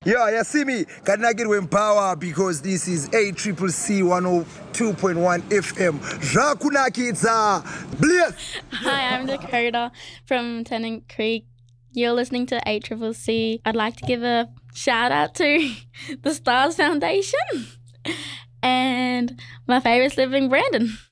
Yeah, you see me? Can I get with power because this is ACCC 102.1 FM. Rakuna Kidza. Bliss. Hi, I'm Dakota from Tennant Creek. You're listening to ACCC. I'd like to give a shout out to the Stars Foundation and my favourite sibling, Brandon.